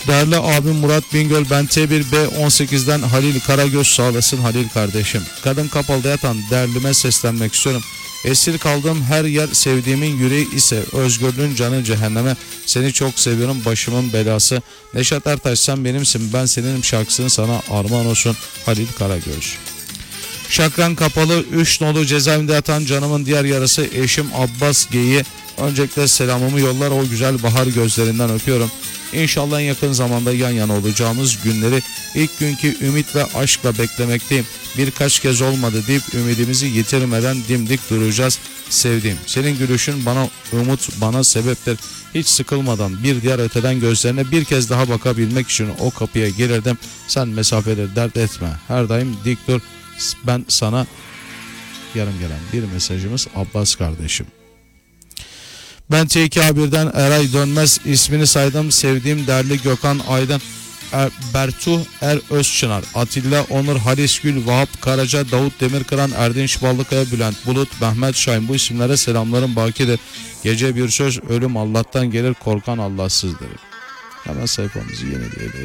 Değerli abim Murat Bingöl, ben T1B18'den Halil Karagöz, sağ olasın Halil kardeşim. Kadın kapalıda yatan değerlime seslenmek istiyorum. Esir kaldığım her yer sevdiğimin yüreği ise özgürlüğün canı cehenneme. Seni çok seviyorum, başımın belası. Neşet Ertaş, sen benimsin ben seninim şarkısını sana armağan olsun Halil Karagöz. Şakran kapalı 3 nolu cezaevinde yatan canımın diğer yarısı eşim Abbas G'yi öncelikle selamımı yollar, o güzel bahar gözlerinden öpüyorum. İnşallah en yakın zamanda yan yana olacağımız günleri ilk günkü ümit ve aşkla beklemekteyim. Birkaç kez olmadı deyip ümidimizi yitirmeden dimdik duracağız sevdiğim. Senin gülüşün bana umut, bana sebeptir. Hiç sıkılmadan bir diğer öteden gözlerine bir kez daha bakabilmek için o kapıya gelirdim. Sen mesafede dert etme, her daim dik dur. Ben sana yarım gelen bir mesajımız Abbas kardeşim. Ben T2A1'den Eray Dönmez, ismini saydım sevdiğim değerli Gökhan Aydın, Bertuh Özçınar, Atilla Onur, Halis Gül, Vahap Karaca, Davut Demirkıran, Erdinç Ballıkaya, Bülent Bulut, Mehmet Şahin, bu isimlere selamlarım bakidir. Gece bir söz, ölüm Allah'tan gelir, korkan Allahsızdır. Hemen sayfamızı yenileyelim.